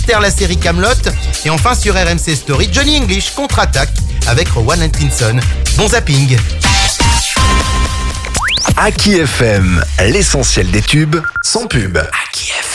Dexter, la série Kaamelott. Et enfin sur RMC Story, Johnny English contre-attaque avec Rowan Atkinson. Bon zapping. Aki FM, l'essentiel des tubes sans pub.